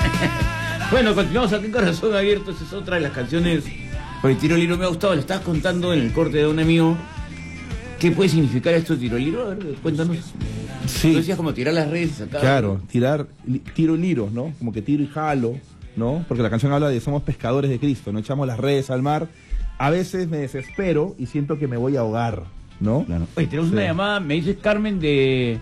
Bueno, continuamos aquí en Corazón Abierto. Esa es otra de las canciones. Oye, Tiro Liro me ha gustado. Le estabas contando en el corte de un amigo. ¿Qué puede significar esto de Tiro Liro? A ver, cuéntanos. Sí. Tú decías como tirar las redes acá. Claro, tiro liro, ¿no? Como que tiro y jalo, ¿no? Porque la canción habla de somos pescadores de Cristo, no echamos las redes al mar. A veces me desespero y siento que me voy a ahogar, ¿no? Claro. Oye, tenemos una llamada, me dice Carmen de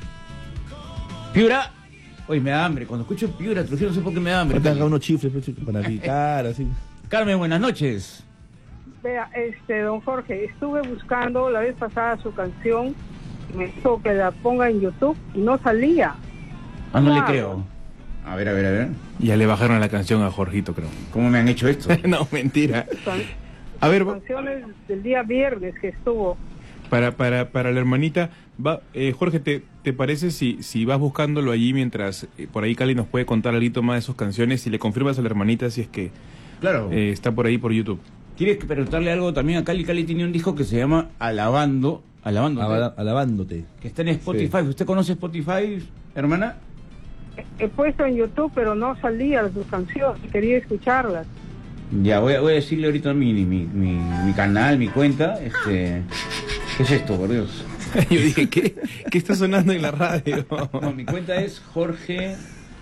Piura. Oye, me da hambre. Cuando escucho Piura, Trujillo, no sé por qué me da hambre. Porque haga unos chifles para picar, así. Carmen, buenas noches. Vea, don Jorge, estuve buscando la vez pasada su canción, me dijo que la ponga en YouTube y no salía. Ah, no le Claro. creo. A ver. Ya le bajaron la canción a Jorgito, creo. ¿Cómo me han hecho esto? No, mentira. Can- A ver, canciones del día viernes que estuvo. para la hermanita, Jorge, ¿te parece si vas buscándolo allí mientras por ahí Cali nos puede contar algo más de sus canciones y le confirmas a la hermanita si es que Claro. está por ahí por YouTube? ¿Quieres preguntarle algo también a Cali? Cali tiene un disco que se llama Alabándote, Alabándote. que está en Spotify. Sí. ¿Usted conoce Spotify, hermana? He puesto en YouTube, pero no salía sus canciones, quería escucharlas. Ya, voy a decirle ahorita mi canal, mi cuenta. ¿Qué es esto, por Dios? Yo dije, ¿qué está sonando en la radio? No, mi cuenta es Jorge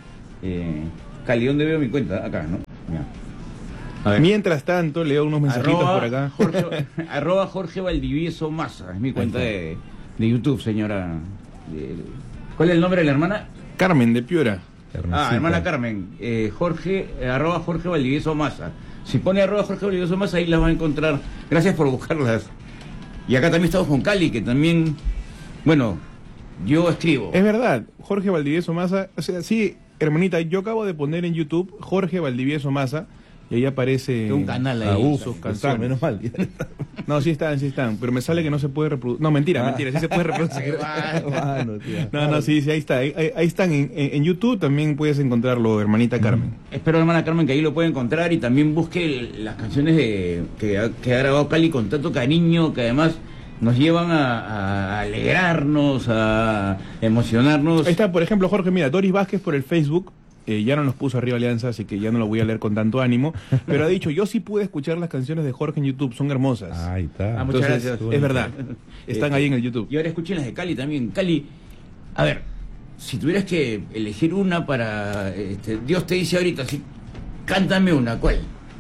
Cali. ¿Dónde veo mi cuenta? Acá, ¿no? Ya. A ver. Mientras tanto, leo unos mensajitos por acá. @ Jorge Valdivieso Maza. Es mi cuenta de YouTube, señora. ¿Cuál es el nombre de la hermana? Carmen de Piura. Hermana Carmen. @ Jorge Valdivieso Maza. Si pone @ Jorge Valdivieso Maza, ahí las van a encontrar. Gracias por buscarlas. Y acá también estamos con Cali, que también, bueno, yo escribo. Es verdad, Jorge Valdivieso Maza. O sea, sí, hermanita, yo acabo de poner en YouTube Jorge Valdivieso Maza y ahí aparece Un canal ahí. sus Está, canciones. menos mal. No, sí están, pero me sale que no se puede reproducir. No, mentira, sí se puede reproducir. Mano, tío. No, sí, ahí está. Ahí están en YouTube, también puedes encontrarlo, hermanita Carmen. Espero, hermana Carmen, que ahí lo pueda encontrar y también busque las canciones que ha grabado Cali con tanto cariño, que además nos llevan a alegrarnos, a emocionarnos. Ahí está, por ejemplo, Jorge, mira, Doris Vázquez por el Facebook. Ya no nos puso arriba Alianza, así que ya no lo voy a leer con tanto ánimo. Pero ha dicho, yo sí pude escuchar las canciones de Jorge en YouTube, son hermosas. Ahí está. Muchas Entonces, gracias. es verdad, están ahí en el YouTube. Y ahora escuchen las de Cali también. Cali, a ver, si tuvieras que elegir una para... Dios te dice ahorita, sí, cántame una, ¿cuál?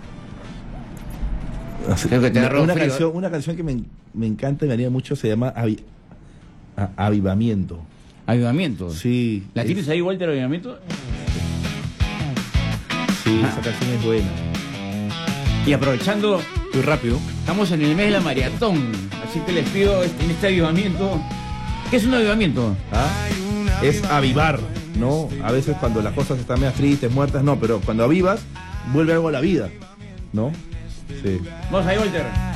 Creo que te agarró frío. Una canción que me encanta y me anima mucho se llama Avivamiento. Avivamiento. Sí. ¿La tienes ahí, Walter, Avivamiento? Sí, esa canción es buena. Y aprovechando, Muy rápido. estamos en el mes de la maratón, así que les pido en este avivamiento. ¿Qué es un avivamiento? Es avivar, ¿no? A veces cuando las cosas están medio tristes, muertas, no, pero cuando avivas, vuelve algo a la vida, ¿no? Sí. Vamos ahí, Walter.